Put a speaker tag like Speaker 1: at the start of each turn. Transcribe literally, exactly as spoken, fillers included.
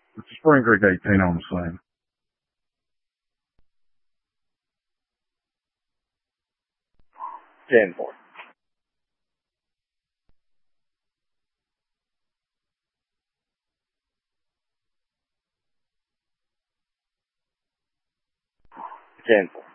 Speaker 1: It's a Spring Creek eighteen on the same.
Speaker 2: ten four. ten four.